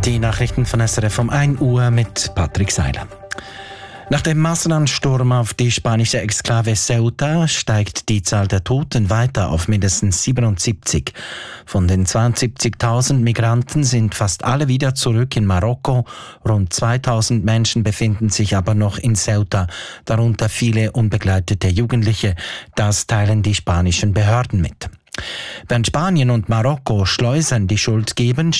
Die Nachrichten von SRF um 1 Uhr mit Patrick Seiler. Nach dem Massenansturm auf die spanische Exklave Ceuta steigt die Zahl der Toten weiter auf mindestens 77. Von den 72.000 Migranten sind fast alle wieder zurück in Marokko. Rund 2.000 Menschen befinden sich aber noch in Ceuta, darunter viele unbegleitete Jugendliche. Das teilen die spanischen Behörden mit. Während Spanien und Marokko Schleusern die Schuld geben,